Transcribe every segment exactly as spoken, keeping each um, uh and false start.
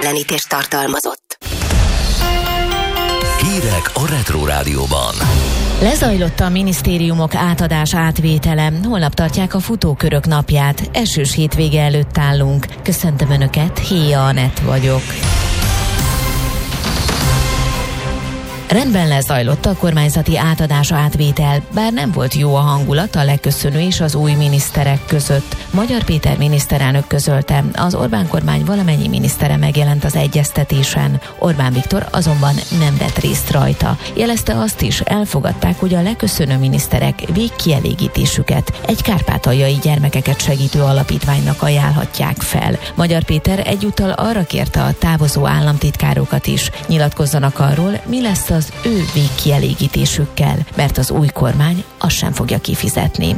megjelenítést tartalmazott. Hírek a Retro Rádióban. Lezajlott a minisztériumok átadás átvétele. Holnap tartják a futókörök napját. Esős hétvége előtt állunk. Köszöntöm Önöket, Héja Anett vagyok. Rendben lezajlott a kormányzati átadás átvétel, bár nem volt jó a hangulat a leköszönő és az új miniszterek között. Magyar Péter miniszterelnök közölte, az Orbán kormány valamennyi minisztere megjelent az egyeztetésen. Orbán Viktor azonban nem vett részt rajta. Jelezte azt is, elfogadták, hogy a leköszönő miniszterek végkielégítésüket egy kárpátaljai gyermekeket segítő alapítványnak ajánlhatják fel. Magyar Péter egyúttal arra kérte a távozó államtitkárokat is, nyilatkozzanak arról, mi lesz az ő végkielégítésükkel, mert az új kormány azt sem fogja kifizetni.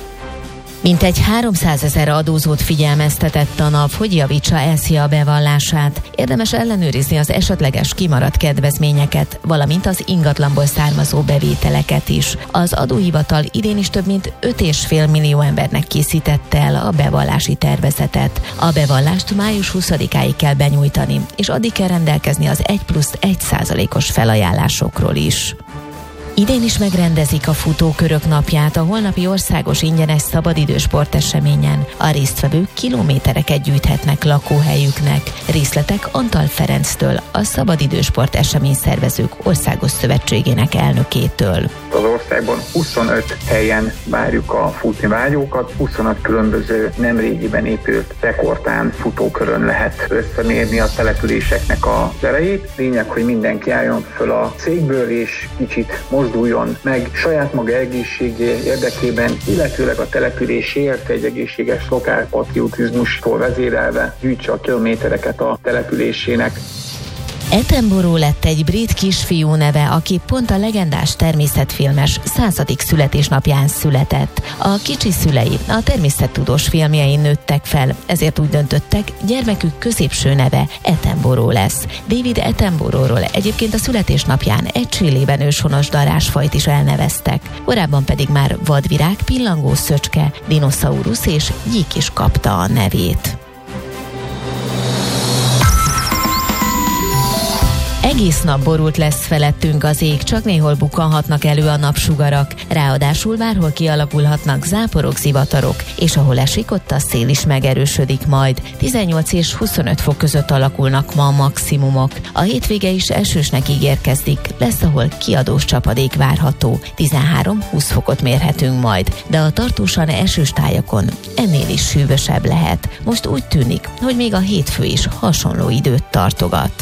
Mintegy háromszázezer adózót figyelmeztetett a NAV, hogy javítsa e es zé á bevallását. Érdemes ellenőrizni az esetleges kimaradt kedvezményeket, valamint az ingatlanból származó bevételeket is. Az adóhivatal idén is több mint öt egész öt millió embernek készítette el a bevallási tervezetet. A bevallást május huszadikáig kell benyújtani, és addig kell rendelkezni az egy plusz egy százalékos felajánlásokról is. Idén is megrendezik a futókörök napját a holnapi országos ingyenes szabadidős sporteseményen. A résztvevők kilométereket gyűjthetnek lakóhelyüknek. Részletek Antal Ferenctől, a Szabadidős Sport Esemény Szervezők Országos Szövetségének elnökétől. Az országban huszonöt helyen várjuk a futni vágyókat, huszonöt különböző nemrégiben épült rekordtán futókörön lehet összemérni a településeknek az erejét. Lényeg, hogy mindenki álljon föl a székből és kicsit mozduljon meg saját maga egészségé érdekében, illetőleg a településért egy egészséges lokálpatriotizmustól vezérelve gyűjtse a kilométereket a településének. Attenborough lett egy brit kisfiú neve, aki pont a legendás természetfilmes századik születésnapján született. A kicsi szülei a természettudós filmjein nőttek fel, ezért úgy döntöttek, gyermekük középső neve Attenborough lesz. David Attenboroughról egyébként a születésnapján egy Chilében őshonos darásfajt is elneveztek. Korábban pedig már vadvirág, pillangó szöcske, dinoszaurusz és gyík is kapta a nevét. Egész nap borult lesz felettünk az ég, csak néhol bukkanhatnak elő a napsugarak. Ráadásul bárhol kialakulhatnak záporok, zivatarok, és ahol esik, ott a szél is megerősödik majd. tizennyolc és huszonöt fok között alakulnak ma a maximumok. A hétvége is esősnek ígérkezik, lesz, ahol kiadós csapadék várható. tizenhárom-húsz fokot mérhetünk majd, de a tartósan esős tájakon ennél is hűvösebb lehet. Most úgy tűnik, hogy még a hétfő is hasonló időt tartogat.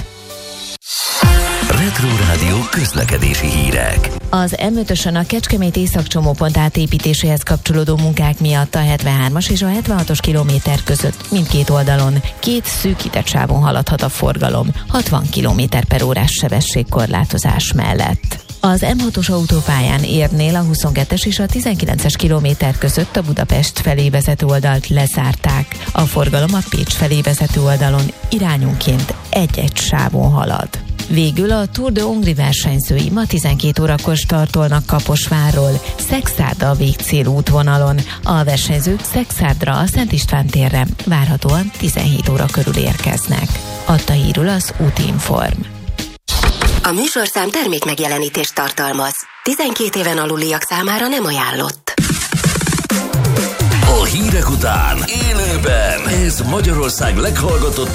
Retro Rádió közlekedési hírek. Az em ötösön a Kecskemét északcsomópont átépítéséhez kapcsolódó munkák miatt a hetvenhármas és a hetvenhatos kilométer között mindkét oldalon két szűkített sávon haladhat a forgalom, hatvan kilométer per órás sebességkorlátozás mellett. Az em hatos autópályán Érnél a huszonkettes és a tizenkilences kilométer között a Budapest felé vezető oldalt lezárták. A forgalom a Pécs felé vezető oldalon irányunként egy-egy sávon halad. Végül a Tour de Hongrie versenyzői ma tizenkét órakor startolnak Kaposvárról, Szexárd a végcél útvonalon. A versenyzők Szexárdra, a Szent István térre várhatóan tizenhét óra körül érkeznek. Adta hírül az Útinform. A műsorszám termék megjelenítést tartalmaz. tizenkét éven aluliak számára nem ajánlott. A hírek után élőben ez Magyarország leghallgatottabb